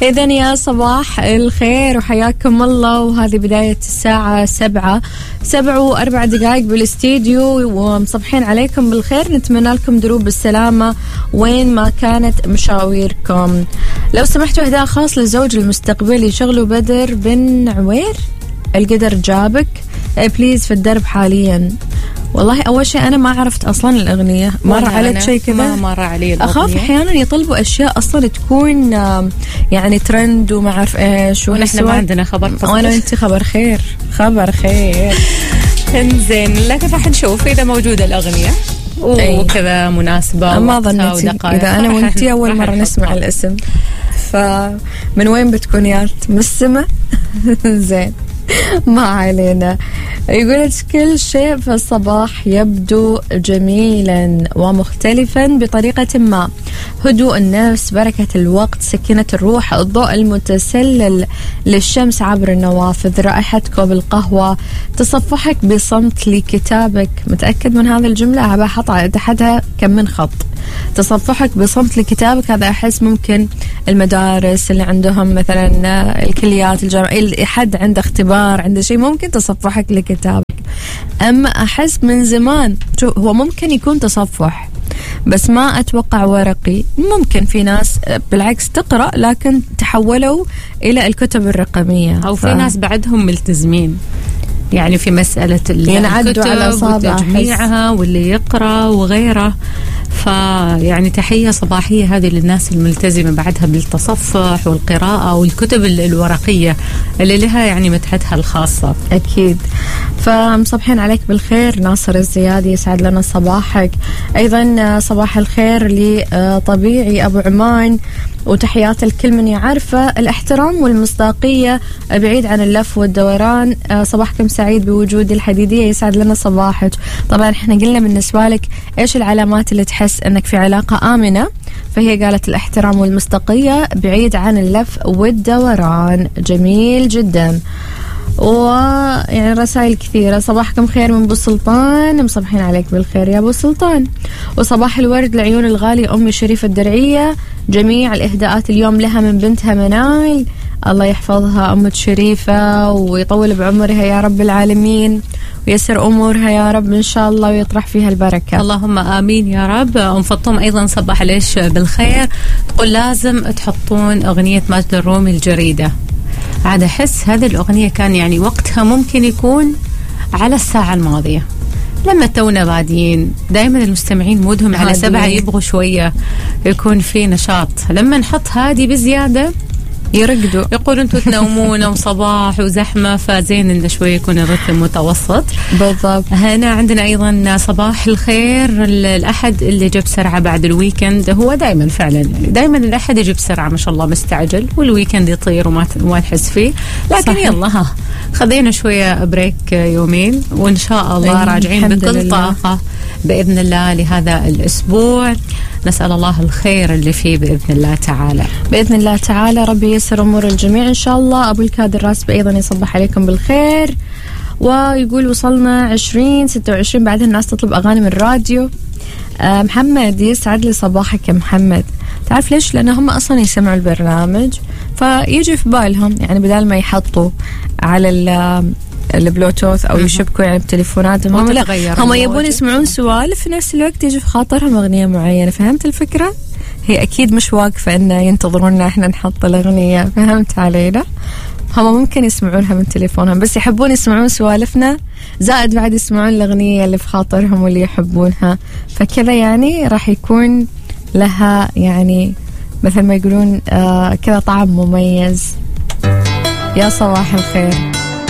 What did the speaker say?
إذن يا صباح الخير وحياكم الله، وهذه بداية الساعة 7:04 بالاستديو، ومصبحين عليكم بالخير. نتمنى لكم دروب السلامة وين ما كانت مشاويركم. لو سمحتوا إهداء خاص للزوج المستقبلي شغله بدر بن عوير، القدر جابك بليز في الدرب حاليا. والله أول شيء أنا ما عرفت أصلا الأغنية، مر عليك شيء كذا؟ ما مر علي الأغنية. أخاف أحيانا يطلبوا أشياء أصلا تكون يعني ترند وما أعرف إيش، ونحن ما عندنا خبر. وأنا وأنت خبر خير، خبر خير. انزين، لكن راح نشوف إذا موجودة الأغنية وكذا مناسبة. ما ظنيتي إذا أنا وأنتي أول مرة نسمع الاسم، فمن وين بتكون يا من السماء؟ زين ما علينا. يقول كل شيء في الصباح يبدو جميلا ومختلفا بطريقة ما، هدوء النفس، بركة الوقت، سكينة الروح، الضوء المتسلل للشمس عبر النوافذ، رائحة كوب القهوة، تصفحك بصمت لكتابك. متأكد من هذه الجملة؟ أبى أحط تحتها كم من خط. تصفحك بصمت لكتابك، هذا أحس ممكن المدارس اللي عندهم مثلا الكليات الجامعية، حد عنده اختبار عنده شيء ممكن تصفحك لكتابك. أما أحس من زمان هو ممكن يكون تصفح، بس ما أتوقع ورقي. ممكن في ناس بالعكس تقرأ لكن تحولوا إلى الكتب الرقمية، أو في ناس بعدهم ملتزمين يعني في مسألة ينعدوا على أصابع وتجميعها واللي يقرأ وغيره. فيعني تحية صباحية هذه للناس الملتزمة بعدها بالتصفح والقراءة والكتب الورقية اللي لها يعني متعتها الخاصة. أكيد. فمصبحين عليك بالخير ناصر الزيادي، يسعد لنا صباحك. أيضا صباح الخير لطبيعي أبو عمان، وتحيات الكل من يعرفه. الاحترام والمصداقية بعيد عن اللف والدوران، صباحكم سعيد بوجود الحديدية، يسعد لنا صباحك. طبعا احنا قلنا بالنسبة لك ايش العلامات اللي تحس انك في علاقة آمنة، فهي قالت الاحترام والمصداقية بعيد عن اللف والدوران. جميل جدا. ويعني رسائل كثيرة. صباحكم خير من أبو سلطان، مصبحين عليك بالخير يا أبو سلطان. وصباح الورد لعيون الغالي أمي شريفة الدرعية، جميع الإهداءات اليوم لها من بنتها منال، الله يحفظها أمة شريفة ويطول بعمرها يا رب العالمين، ويسر أمورها يا رب إن شاء الله، ويطرح فيها البركة اللهم آمين يا رب. أم فطوم أيضا صباح ليش بالخير، تقول لازم تحطون أغنية ماجد الرومي الجريدة. عاد أحس هذه الأغنية كان يعني وقتها ممكن يكون على الساعة الماضية، لما تونا بادين دائما المستمعين مودهم على 7 يبغوا شوية يكون في نشاط. لما نحط هذه بزيادة يرقدوا، يقولوا انتوا تنومون وصباح وزحمة، فزين انه شوي يكون الرتم متوسط. بالضبط. هنا عندنا ايضا صباح الخير الأحد اللي جاب سرعة بعد الويكند. هو دائما فعلا دائما الأحد يجيب سرعة ما شاء الله، مستعجل، والويكند يطير وما نحس فيه، لكن صحيح. يلا خذينا شوية بريك يومين، وإن شاء الله راجعين بكل طاقة بإذن الله لهذا الأسبوع. نسأل الله الخير اللي فيه بإذن الله تعالى. بإذن الله تعالى ربي يسر أمور الجميع إن شاء الله. أبو الكادر راسبي أيضا يصبح عليكم بالخير، ويقول وصلنا 2026 بعدها الناس تطلب أغاني من الراديو. محمد يسعد لي صباحك يا محمد. تعرف ليش؟ لأن هم أصلا يسمعوا البرنامج فيجي في بالهم يعني بدال ما يحطوا على البلوتوث أو يشبكوا يعني بتليفوناتهم، هم يبون يسمعون سوالف في نفس الوقت يجي في خاطرهم أغنية معينة. فهمت الفكرة؟ هي أكيد مش واقفة إن ينتظروننا إحنا نحط الأغنية، فهمت علينا؟ هم ممكن يسمعونها من تليفونهم بس يحبون يسمعون سوالفنا، زائد بعد يسمعون الأغنية اللي في خاطرهم واللي يحبونها، فكذا يعني راح يكون لها يعني مثل ما يقولون كذا طعم مميز. يا صباح الخير.